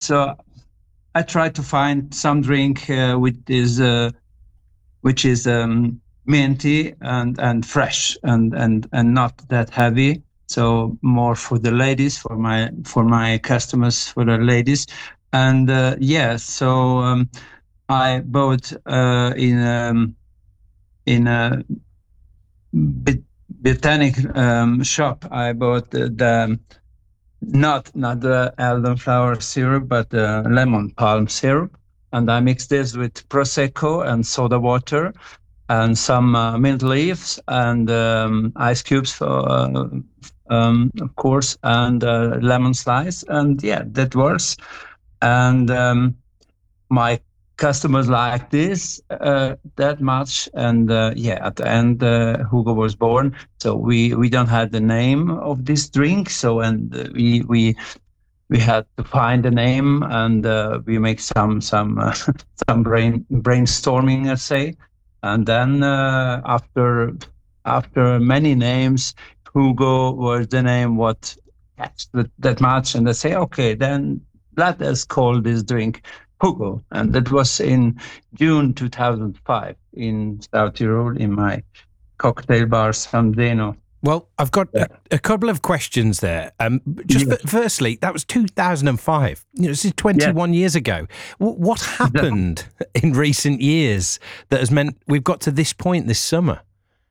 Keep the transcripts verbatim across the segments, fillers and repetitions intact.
So I try to find some drink uh, with this, uh, which is um, minty and, and fresh and, and, and not that heavy. So more for the ladies, for my for my customers, for the ladies. And uh, yeah, so um, I bought uh, in um, in a bot- botanic um, shop. I bought the, the not not the elderflower syrup, but the lemon palm syrup, and I mix this with prosecco and soda water, and some uh, mint leaves and um, ice cubes, for, uh, um, of course, and uh, lemon slice, and yeah, that works. And um, my customers like this uh, that much, and uh, yeah, at the end, uh, Hugo was born. So we we don't have the name of this drink, so and uh, we we we had to find a name, and uh, we make some some uh, some brain brainstorming, let's say, and then uh, after after many names, Hugo was the name what catched that, that much, and I say, okay, then let us call this drink Hugo, and that was in June two thousand five in South Tyrol in my cocktail bar San Zeno. Well, I've got Yeah. a, a couple of questions there. Um, just Yeah. f- firstly, that was two thousand five. You know, this is twenty-one years ago. W- what happened in recent years that has meant we've got to this point this summer?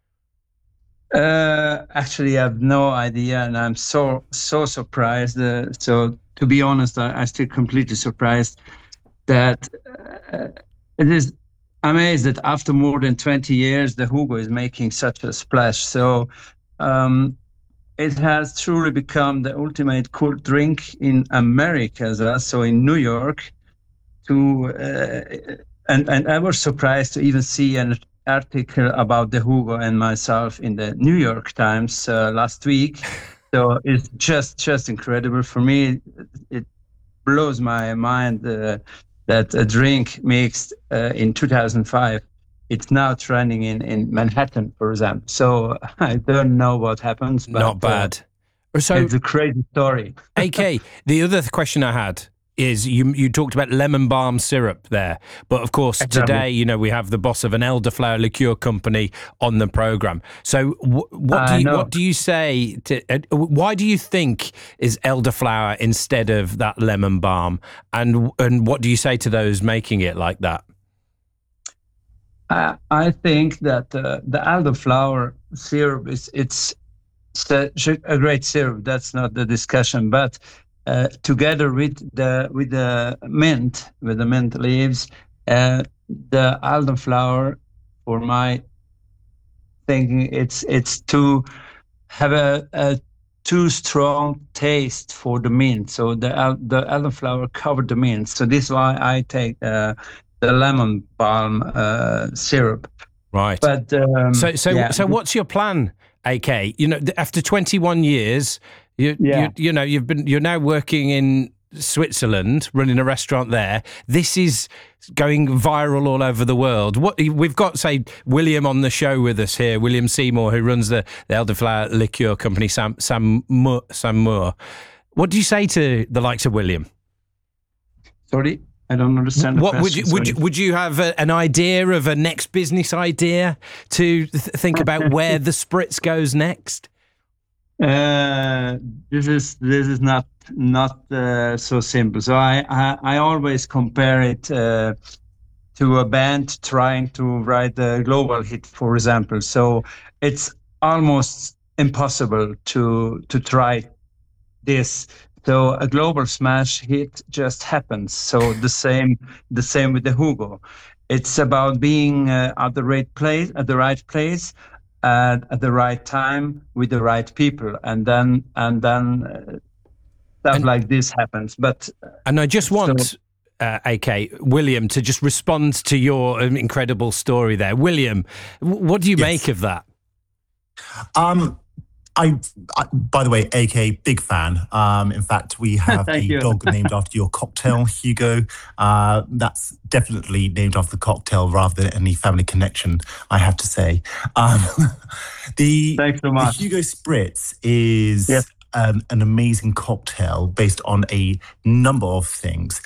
Uh, actually, I have no idea, and I'm so so surprised. Uh, so, to be honest, I, I'm still completely surprised that uh, it is amazed that after more than twenty years, the Hugo is making such a splash. So, um, it has truly become the ultimate cool drink in America as well. So, in New York, to uh, and and I was surprised to even see an article about the Hugo and myself in the New York Times uh, last week. So it's just just incredible for me. It blows my mind uh, that a drink mixed uh, in two thousand five, it's now trending in in Manhattan, for example. So I don't know what happens, but Not bad. Uh, so, it's a crazy story. A K, the other question I had is you you talked about lemon balm syrup there, but of course Exactly. today, you know, we have the boss of an elderflower liqueur company on the program. So w- what do I you know. what do you say to uh, why do you think is elderflower instead of that lemon balm, and and what do you say to those making it like that? I, I think that uh, the elderflower syrup is it's such a a great syrup. That's not the discussion, but uh, together with the with the mint, with the mint leaves, uh, the elderflower, for my thinking, it's it's to have a, a too strong taste for the mint. So the el- the elderflower covered the mint. So this is why I take uh, the lemon balm uh, syrup. Right. But um, So so yeah, so what's your plan, A K? You know, after twenty-one years, you Yeah. you you know, you've been you're now working in Switzerland, running a restaurant there. This is going viral all over the world. What we've got, say, William on the show with us here, William Seymour, who runs the, the elderflower liqueur company, Sam Sam Moore, Sam Moore. What do you say to the likes of William? sorry, I don't understand the What would question. you would you, sorry. would you have a, an idea of a next business idea to th- think about where the spritz goes next? Uh, this is this is not not uh, so simple. So I, I I always compare it uh, to a band trying to write a global hit, for example. So it's almost impossible to to try this. So a global smash hit just happens. So the same the same with the Hugo. It's about being uh, at the right place at the right place at, at the right time with the right people, and then and then uh, stuff And- like this happens. But And I just want, So- uh, A K, William, to just respond to your um, incredible story there. William, w- what do you Yes. make of that? Um, I, I, by the way, A K, big fan. Um, in fact, we have a Thank you. dog named after your cocktail, Hugo. Uh, that's definitely named after the cocktail rather than any family connection, I have to say. Um, the, Thanks so the much. Hugo Spritz is Yes. um, an amazing cocktail based on a number of things.